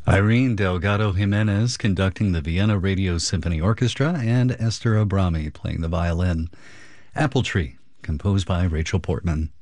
Irene Delgado Jimenez conducting the Vienna Radio Symphony Orchestra, and Esther Abrami playing the violin. Apple Tree, composed by Rachel Portman.